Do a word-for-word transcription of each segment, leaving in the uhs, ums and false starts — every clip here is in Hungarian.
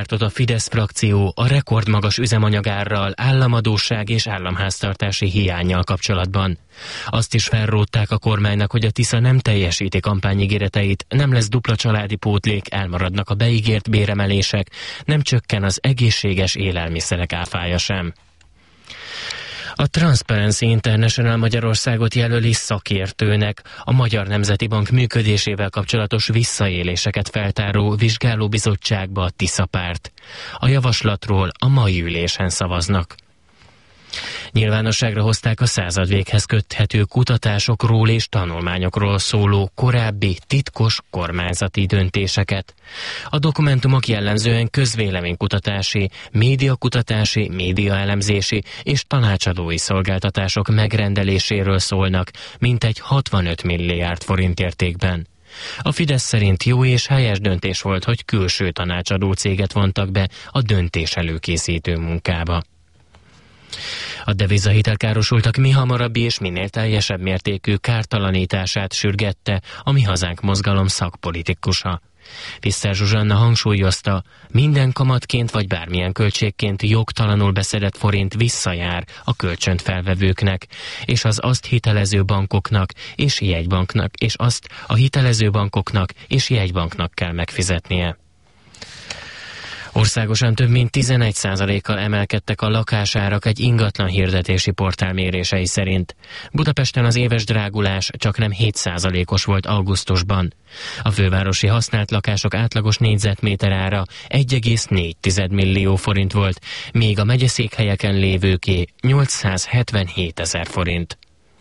A Fidesz frakció a rekordmagas üzemanyagárral, államadósság és államháztartási hiánnyal kapcsolatban. Azt is felrótták a kormánynak, hogy a Tisza nem teljesíti kampányígéreteit, nem lesz dupla családi pótlék, elmaradnak a beígért béremelések, nem csökken az egészséges élelmiszerek áfája sem. A Transparency International Magyarországot jelöli szakértőnek, a Magyar Nemzeti Bank működésével kapcsolatos visszaéléseket feltáró vizsgálóbizottságba a Tisza párt. A javaslatról a mai ülésen szavaznak. Nyilvánosságra hozták a századvéghez köthető kutatásokról és tanulmányokról szóló korábbi titkos kormányzati döntéseket. A dokumentumok jellemzően közvéleménykutatási, médiakutatási, médiaelemzési és tanácsadói szolgáltatások megrendeléséről szólnak, mintegy hatvanöt milliárd forint értékben. A Fidesz szerint jó és helyes döntés volt, hogy külső tanácsadó céget vontak be a döntés előkészítő munkába. A devizahitelkárosultak mihamarabbi és minél teljesebb mértékű kártalanítását sürgette a Mi Hazánk mozgalom szakpolitikusa. Visser Zsuzsanna hangsúlyozta, minden kamatként vagy bármilyen költségként jogtalanul beszedett forint visszajár a kölcsönt felvevőknek, és az azt hitelező bankoknak és jegybanknak, és azt a hitelező bankoknak és jegybanknak kell megfizetnie. Országosan több mint tizenegy százalékkal emelkedtek a lakásárak egy ingatlan hirdetési portál mérései szerint. Budapesten az éves drágulás csaknem hét százalékos volt augusztusban. A fővárosi használt lakások átlagos négyzetméter ára egy egész négy millió forint volt, míg a megyeszékhelyeken lévőké nyolcszázhetvenhét ezer forint.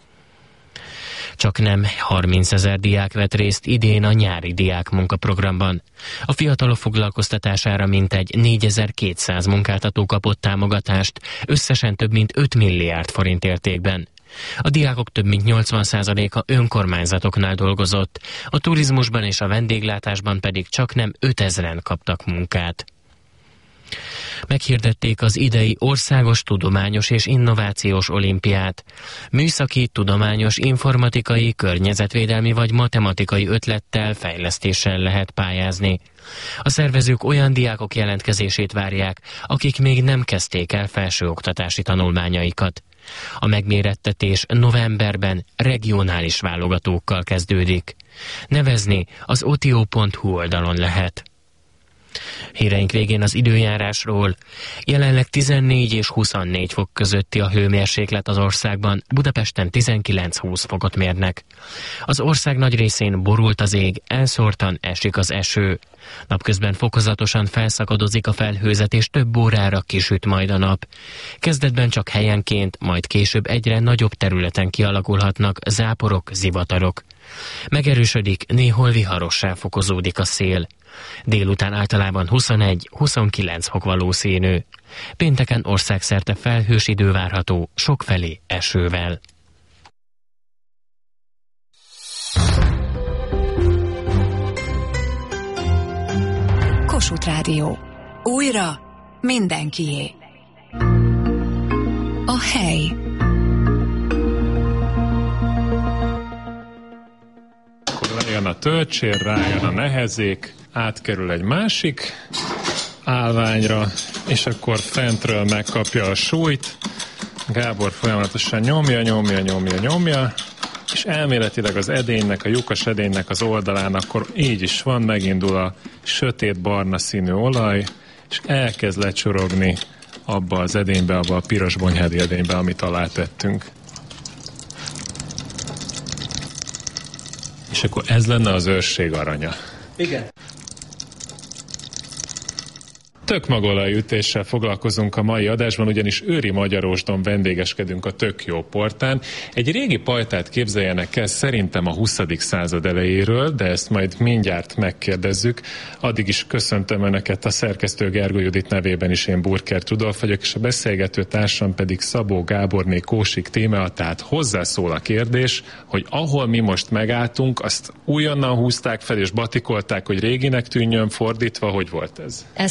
Csak nem harmincezer diák vett részt idén a nyári diák munkaprogramban. A fiatalok foglalkoztatására mintegy négyezer-kétszáz munkáltató kapott támogatást, összesen több mint öt milliárd forint értékben. A diákok több mint nyolcvan százaléka önkormányzatoknál dolgozott, a turizmusban és a vendéglátásban pedig csak nem ötezren kaptak munkát. Meghirdették az idei országos tudományos és innovációs olimpiát. Műszaki, tudományos, informatikai, környezetvédelmi vagy matematikai ötlettel, fejlesztéssel lehet pályázni. A szervezők olyan diákok jelentkezését várják, akik még nem kezdték el felsőoktatási tanulmányaikat. A megmérettetés novemberben regionális válogatókkal kezdődik. Nevezni az otio pont hu oldalon lehet. Híreink végén az időjárásról. Jelenleg tizennégy és huszonnégy fok közötti a hőmérséklet az országban, Budapesten tizenkilenc-húsz fokot mérnek. Az ország nagy részén borult az ég, elszórtan esik az eső. Napközben fokozatosan felszakadozik a felhőzet, és több órára kisüt majd a nap. Kezdetben csak helyenként, majd később egyre nagyobb területen kialakulhatnak záporok, zivatarok. Megerősödik, néhol viharossá fokozódik a szél. Délután általában huszonegy-huszonkilenc fok valószínű. Pénteken országszerte felhős idő várható, sokfelé esővel. Kossuth Rádió. Újra mindenkié. A hely. Rájön a töltsér, rájön a nehezék, átkerül egy másik állványra, és akkor fentről megkapja a súlyt. Gábor folyamatosan nyomja, nyomja, nyomja, nyomja, és elméletileg az edénynek, a lyukas edénynek az oldalán akkor így is van, megindul a sötét barna színű olaj, és elkezd lecsorogni abba az edénybe, abba a piros bonyhádi edénybe, amit alá tettünk. És akkor ez lenne az őrség aranya. Igen. Tökmagolajütéssel foglalkozunk a mai adásban, ugyanis Őri Magyarósdon vendégeskedünk a Tök Jó portán. Egy régi pajtát képzeljenek el szerintem a huszadik század elejéről, de ezt majd mindjárt megkérdezzük. Addig is köszöntöm Önöket, a szerkesztő Gergő Judit nevében is, én Burkert Rudolf vagyok, és a beszélgető társam pedig Szabó Gáborné Kósik Tímea, tehát hozzászól a kérdés, hogy ahol mi most megálltunk, azt újonnan húzták fel és batikolták, hogy réginek tűnjön, fordítva, hogy volt ez? Ezt a pajtát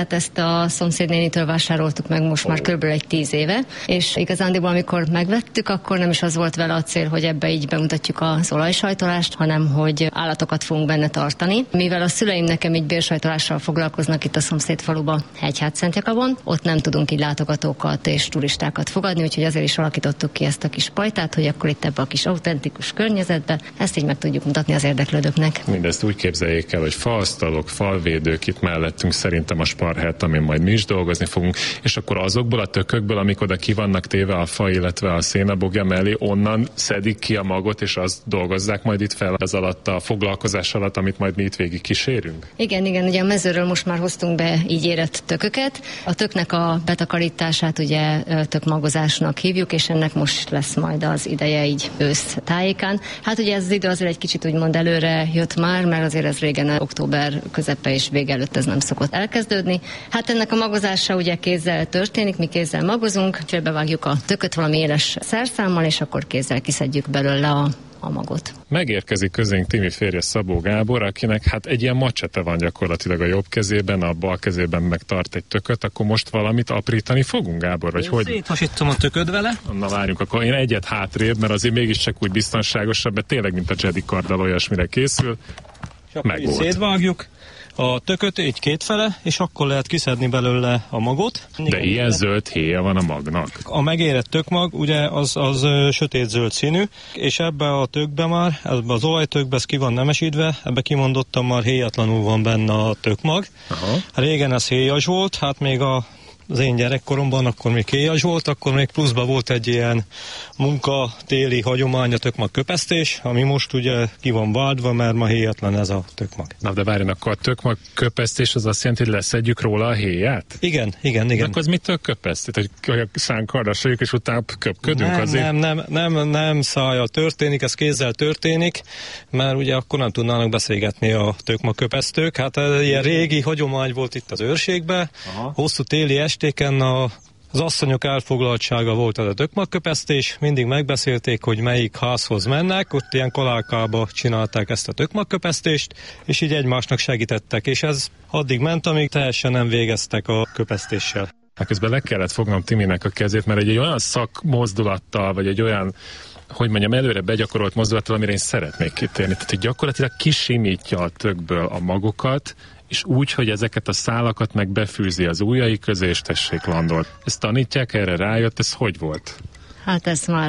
tehát ezt a szomszédnénitől vásároltuk meg most már kb. Egy tíz éve, és igazándiból amikor megvettük, akkor nem is az volt vele a cél, hogy ebbe így bemutatjuk az olajsajtolást, hanem hogy állatokat fogunk benne tartani. Mivel a szüleim nekem így bérsajtolással foglalkoznak itt a szomszédfaluba, Hegyhátszentjakabon, ott nem tudunk így látogatókat és turistákat fogadni, úgyhogy azért is alakítottuk ki ezt a kis pajtát, hogy akkor itt ebbe a kis autentikus környezetbe ezt így meg tudjuk mutatni az érdeklődőknek. Mindezt úgy képzeljék el, hogy faasztalok, falvédők itt mellettünk, szerintem a Sparhert, amin majd mi is dolgozni fogunk, és akkor azokból a tökökből, amik oda ki vannak téve a fa, illetve a szénabogja mellé, onnan szedik ki a magot, és azt dolgozzák majd itt fel az alatt, a foglalkozás alatt, amit majd mi itt végig kísérünk? Igen, igen, ugye a mezőről most már hoztunk be így érett tököket. A töknek a betakarítását ugye tökmagozásnak hívjuk, és ennek most lesz majd az ideje így ősz tájékán. Hát ugye ez az idő azért egy kicsit úgymond előre jött már, mert azért ez régen október közepe és vége előtt ez nem szokott elkezdődni. Hát ennek a magozása ugye kézzel történik, mi kézzel magozunk, bevágjuk a tököt valami éles szerszámmal, és akkor kézzel kiszedjük belőle a a magot. Megérkezik közénk Timi férje Szabó Gábor, akinek hát egy ilyen macsete van gyakorlatilag a jobb kezében, a bal kezében meg tart egy tököt, akkor most valamit aprítani fogunk, Gábor, vagy én hogy? Széthasítom a tököd vele. Na várjunk, akkor én egyet hátrébb, mert azért mégiscsak úgy biztonságosabb, de tényleg, mint a Jedi karddal olyasmire készül. És akkor így szétvágjuk a tököt így kétfele, és akkor lehet kiszedni belőle a magot. De igen, ilyen zöld héja van a magnak. A megérett tökmag ugye az, az ö, sötét zöld színű, és ebbe a tökbe már, ebbe az olajtökbe ez ki van nemesítve, ebbe kimondottan már héjatlanul van benne a tökmag. Aha. Régen ez héjas volt, hát még a az én gyerekkoromban akkor még héjas volt, akkor még pluszban volt egy ilyen munka, téli hagyomány, a tökmag köpesztés, ami most ugye ki van váltva, mert ma héjatlan ez a tökmag. Na de várjon, akkor a tökmag köpesztés az azt jelenti, hogy leszedjük róla a héját? Igen, igen, igen. De akkor az mitől köpesztét? Hogy a szánkarra söjük, és utána köpködünk nem, azért? Nem, nem, nem, nem szájjal történik, ez kézzel történik, mert ugye akkor nem tudnának beszélgetni a tökmag köpesztők. Hát ilyen régi hagyomány volt itt az őrségben, aha. Hosszú téli estéken a, az asszonyok elfoglaltsága volt ez a tökmagköpesztés, mindig megbeszélték, hogy melyik házhoz mennek, ott ilyen kalálkába csinálták ezt a tökmagköpesztést, és így egymásnak segítettek, és ez addig ment, amíg teljesen nem végeztek a köpesztéssel. Hát közben le kellett fognom Timinek a kezét, mert egy, egy olyan szakmozdulattal, vagy egy olyan, hogy mondjam, előre begyakorolt mozdulattal, amire én szeretnék kitérni. Tehát, hogy gyakorlatilag kisimítja a tökből a magokat, és úgy, hogy ezeket a szálakat meg befűzi az ujjai közé, és tessék landolt. Ezt tanítják, erre rájött, ez hogy volt? Hát ez már...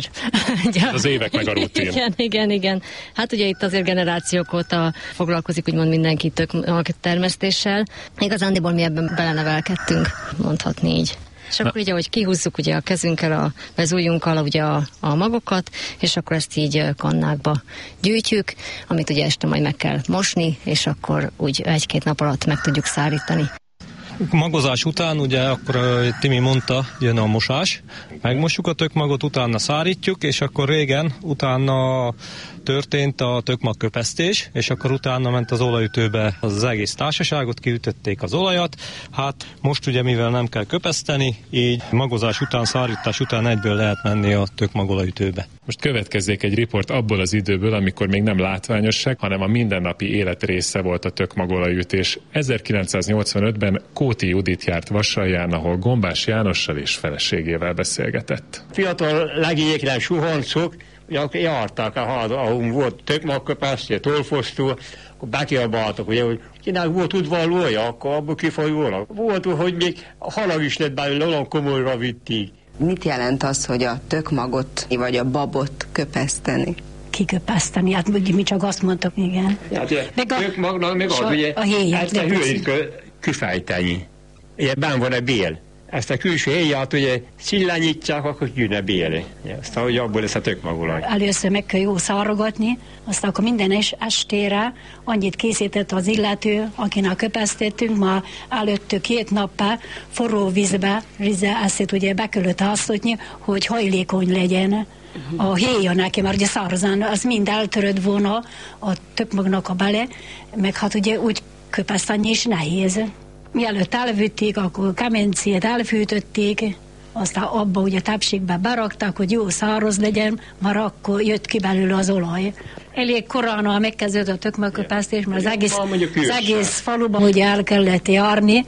az évek meg a rutin. Igen, igen, igen. Hát ugye itt azért generációk óta foglalkozik úgymond mindenki tök termesztéssel. Igazándiból mi ebben belenevelkedtünk, mondhatni így. És akkor ugye, hogy kihúzzuk ugye a kezünkkel, a, az ujjunkkal ugye a, a magokat, és akkor ezt így kannákba gyűjtjük, amit ugye este majd meg kell mosni, és akkor úgy egy-két nap alatt meg tudjuk szárítani. Magozás után, ugye akkor Timi mondta, jön a mosás, megmossuk a tökmagot, utána szárítjuk, és akkor régen utána történt a tökmagköpesztés, és akkor utána ment az olajütőbe az egész társaságot, kiütötték az olajat. Hát most ugye mivel nem kell köpeszteni, így magozás után, szárítás után egyből lehet menni a tökmagolajütőbe. Most következzék egy riport abból az időből, amikor még nem látványosság, hanem a mindennapi élet része volt a tökmagolajütés. ezerkilencszáznyolcvanötben Kóti Judit járt Vasalján, ahol Gombás Jánossal és feleségével beszélgetett. Fiatal legényekre suhancok, ugye jártak, ahol volt tökmagköpesztés, tolfosztó, akkor bekiabáltak, ugye, hogy kinek volt udvarlója, akkor abból kifajulnak. Volt, hogy még a halag is lett belőle, olyan komolyra vitték. Mit jelent az, hogy a tökmagot vagy a babot köpeszteni? Kiköpeszteni, hát mi csak azt mondtuk, igen. Hát ugye, meg a tökmagnak meg az, ugye, a héját, ezt a hőit kifejteni. Ugye, benn van a bél. Ezt a külső héját ugye szillányítják, akkor jönne bél. Aztán, hogy abból lesz a tökmagolaj. Először meg kell jó szárogatni, aztán akkor minden es- estére annyit készített az illető, akinek köpesztettünk, ma előtt két nappal forró vízbe, rizze ezt ugye be kellett hasztotni, hogy hajlékony legyen a héja neki, mert ugye szárazán az mind eltörött volna a tökmagnak a bele, meg hát ugye úgy köpeszteni is nehéz. Mielőtt elvitték, akkor kemencét elfűtötték, aztán abba ugye tápségbe berakták, hogy jó száraz legyen, már akkor jött ki belőle az olaj. Elég korán megkezdődött a tökmagköpesztés, mert az egész, az egész faluban ugye el kellett járni,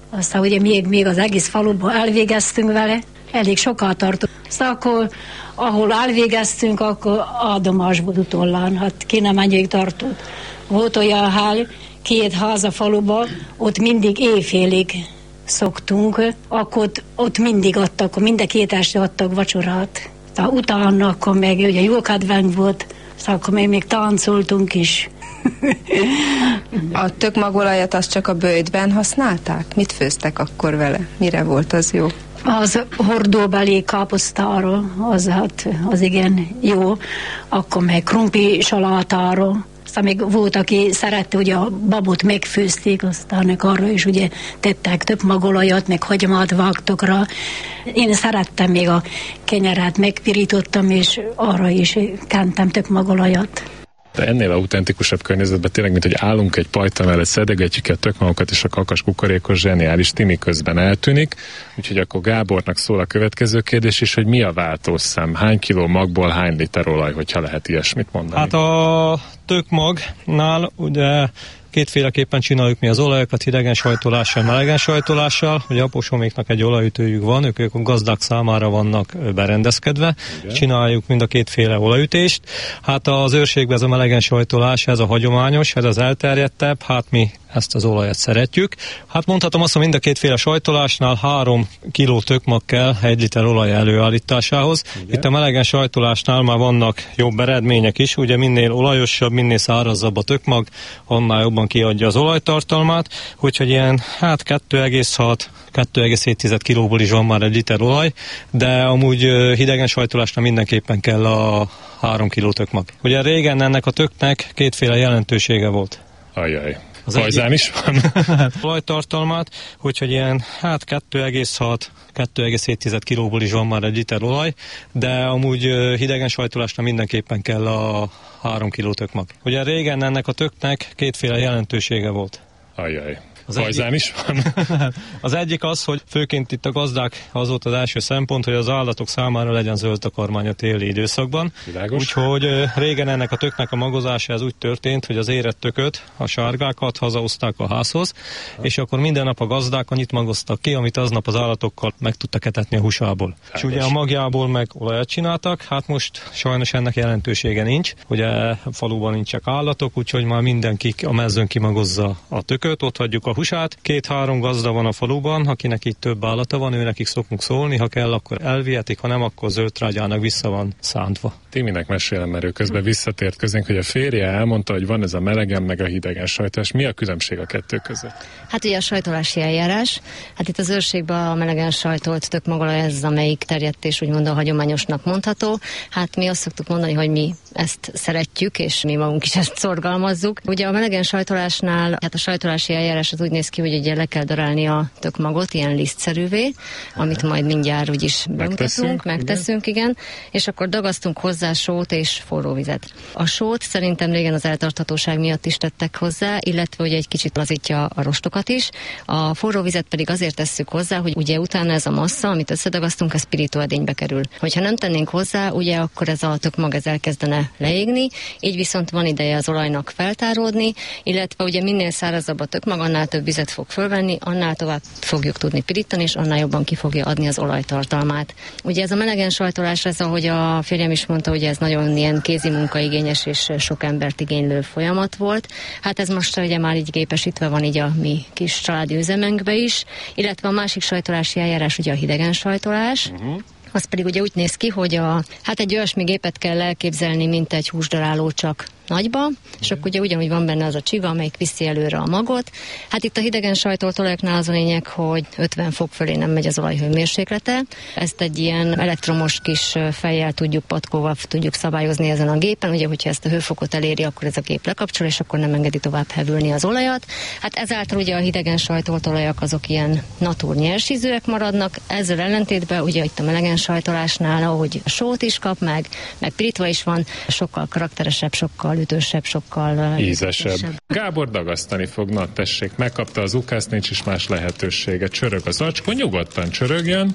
aztán ugye még, még az egész faluban elvégeztünk vele, elég sokat tartott. Aztán akkor, ahol elvégeztünk, akkor áldamás volt utollán, hát ki nem ennyiig tartott. Volt olyan hely, két ház a faluban, ott mindig éjfélig szoktunk, akkor ott, ott mindig adtak, minden két este adtak vacsorát. Tehát utána akkor meg ugye jó kedvenc volt, szóval akkor még, még táncoltunk is. A tökmagolajat azt csak a böjtben használták? Mit főztek akkor vele? Mire volt az jó? Az hordóbeli káposztáról, az, hát, az igen jó, akkor meg krumpli salátáról. Aztán még volt, aki szerette, hogy a babot megfőzték, aztán arra is ugye tettek több magolajat, meg hagymát vágtok rá. Én szerettem még a kenyeret, megpirítottam, és arra is kentem több magolajat. De ennél autentikusabb környezetben tényleg, mint hogy állunk egy pajta mellett, szedegetjük a tökmagokat, és a kakas kukorékos zseniális Timi közben eltűnik. Úgyhogy akkor Gábornak szól a következő kérdés is, hogy mi a váltószám? Hány kiló magból hány liter olaj, hogyha lehet ilyesmit mondani? Hát a tökmagnál ugye kétféleképpen csináljuk mi az olajokat, hidegen sajtolással, melegen sajtolással. Ugye aposoméknak egy olajütőjük van, ők, ők a gazdák számára vannak berendezkedve. Igen. Csináljuk mind a kétféle olajütést. Hát az őrségben ez a melegen sajtolás, ez a hagyományos, ez az elterjedtebb, hát mi ezt az olajat szeretjük. Hát mondhatom azt, hogy mind a kétféle sajtolásnál három kiló tökmag kell egy liter olaj előállításához. Igen. Itt a melegen sajtolásnál már vannak jobb eredmények is, ugye minél olajosabb, minél szárazabb a tökmag, annál jobban kiadja az olajtartalmát, úgyhogy ilyen hát kettő egész hat kettő egész hét kilóból is van már egy liter olaj, de amúgy hidegen sajtolásnál mindenképpen kell a három kiló tökmag. Ugye régen ennek a töknek kétféle jelentősége volt. Ajaj. Az fajzán is van. Olajtartalmát, úgyhogy ilyen hát kettő egész hat kettő egész hét kilóból is van már egy liter olaj, de amúgy hidegen sajtolásnál mindenképpen kell a három kiló tökmag. Ugye régen ennek a töknek kétféle jelentősége volt. Ajaj. Az fajzán is van. Az egyik az, hogy főként itt a gazdák, az volt az első szempont, hogy az állatok számára legyen zöld takarmány a téli időszakban. Világos. Úgyhogy régen ennek a töknek a magozása ez úgy történt, hogy az érett tököt, a sárgákat hazahozták a házhoz, ha. És akkor minden nap a gazdák annyit magoztak ki, amit aznap az állatokkal meg tudtak etetni a húsából. Világos. És ugye a magjából meg olajat csináltak, hát most sajnos ennek jelentősége nincs. Ugye a faluban nincsek állatok, úgyhogy már mindenki a mezőn kimagozza a tököt, ott hagyjuk a húsát. Két-három gazda van a faluban, akinek itt több állata van, őnekik szokunk szólni, ha kell, akkor elvihetik, ha nem, akkor zöldtrágyának vissza van szántva. Timinek mesélem, mert ő közben visszatért közénk, hogy a férje elmondta, hogy van ez a melegen meg a hidegen sajtolás. Mi a különbség a kettő között? Hát ugye a sajtolási eljárás. Hát itt az őrségben a melegen sajtolt tökmagolaj, ez amelyik terjedt és úgymond a hagyományosnak mondható. Hát mi azt szoktuk mondani, hogy mi ezt szeretjük, és mi magunk is ezt szorgalmazzuk. Ugye a melegen sajtolásnál, hát a sajtolási eljárás az úgy néz ki, hogy ugye le kell darálni a tökmagot, ilyen lisztszerűvé, amit majd mindjárt úgyis bemutatunk, megteszünk, igen. igen, és akkor dagasztunk hozzá sót és forró vizet. A sót szerintem régen az eltarthatóság miatt is tettek hozzá, illetve ugye egy kicsit lazítja a rostokat is. A forró vizet pedig azért tesszük hozzá, hogy ugye utána ez a massza, amit összedagasztunk, ez pirító edénybe kerül. Hogyha nem tennénk hozzá, ugye akkor ez a tökmag ez elkezdene leégni, így viszont van ideje az olajnak feltáródni, illetve ugye minél szárazabb a tökmag, annál több vizet fog fölvenni, annál tovább fogjuk tudni pirítani, és annál jobban ki fogja adni az olajtartalmát. Ugye ez a melegen sajtolás, ez ahogy a férjem is mondta, hogy ez nagyon ilyen kézi munkaigényes és sok embert igénylő folyamat volt. Hát ez most ugye már így gépesítve van így a mi kis családi üzemünkbe is, illetve a másik sajtolási eljárás ugye a hidegen sajtolás. Uh-huh. Az pedig ugye úgy néz ki, hogy a, hát egy olyasmi gépet kell elképzelni, mint egy húsdaráló, csak nagyba, és akkor ugye ugyanúgy van benne az a csiga, amelyik viszi előre a magot. Hát itt a hidegen sajtolt olajoknál az a lényeg, hogy ötven fok fölé nem megy az olaj hőmérséklete. Ezt egy ilyen elektromos kis fejjel tudjuk, patkóval tudjuk szabályozni ezen a gépen. Ugye, hogyha ezt a hőfokot eléri, akkor ez a gép lekapcsol, és akkor nem engedi tovább hevülni az olajat. Hát ezáltal ugye a hidegen sajtolt olajak azok ilyen natúr nyersízűek maradnak. Ezzel ellentétben ugye itt a melegen sajtolásnál, ahogy sót is kap, meg, meg pirítva is van, sokkal karakteresebb, sokkal ütősebb, sokkal ízesebb. ízesebb. Gábor dagasztani fog, na tessék, megkapta az ukászt, nincs is más lehetősége. Csörög az acskó, nyugodtan csörögjön,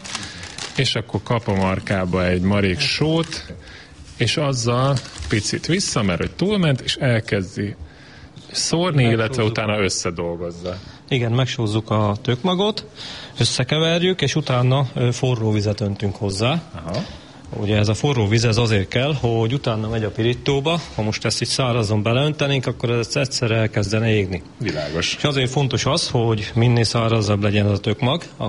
és akkor kap a markába egy marék sót, és azzal picit vissza, mert hogy túlment, és elkezdi szórni, illetve utána összedolgozza. Igen, megsózzuk a tökmagot, összekeverjük, és utána forró vizet öntünk hozzá. Aha. Ugye ez a forró víz ez azért kell, hogy utána megy a pirítóba, ha most ezt így szárazon beleöntenénk, akkor ez egyszerre elkezdene égni. Világos. És azért fontos az, hogy minél szárazabb legyen az a tökmag,